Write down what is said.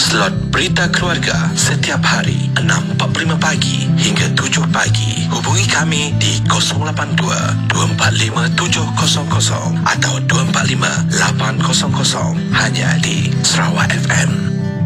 Slot Berita Keluarga setiap hari 6.45 pagi hingga 7 pagi. Hubungi kami di 082-245-700 atau 245-800 hanya di Sarawak FM.